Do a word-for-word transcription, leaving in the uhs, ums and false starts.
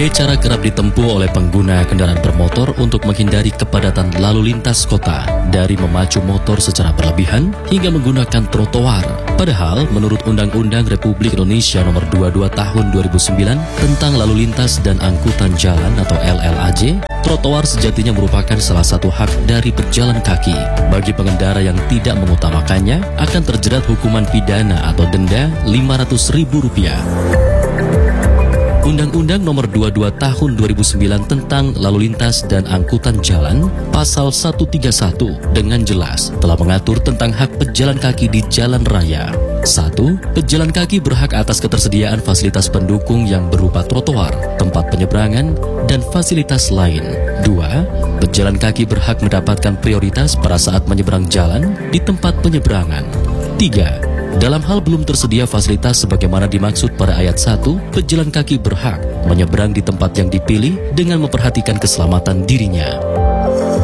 Berbagai cara kerap ditempuh oleh pengguna kendaraan bermotor untuk menghindari kepadatan lalu lintas kota, dari memacu motor secara berlebihan hingga menggunakan trotoar. Padahal menurut Undang-Undang Republik Indonesia Nomor dua puluh dua Tahun dua ribu sembilan tentang Lalu Lintas dan Angkutan Jalan atau L L A J, trotoar sejatinya merupakan salah satu hak dari pejalan kaki. Bagi pengendara yang tidak mengutamakannya akan terjerat hukuman pidana atau denda lima ratus ribu rupiah. Undang-Undang Nomor dua puluh dua Tahun dua ribu sembilan tentang Lalu Lintas dan Angkutan Jalan Pasal seratus tiga puluh satu dengan jelas telah mengatur tentang hak pejalan kaki di jalan raya. satu. Pejalan kaki berhak atas ketersediaan fasilitas pendukung yang berupa trotoar, tempat penyeberangan, dan fasilitas lain. dua. Pejalan kaki berhak mendapatkan prioritas pada saat menyeberang jalan di tempat penyeberangan. tiga. Dalam hal belum tersedia fasilitas sebagaimana dimaksud pada ayat satu, pejalan kaki berhak menyeberang di tempat yang dipilih dengan memperhatikan keselamatan dirinya.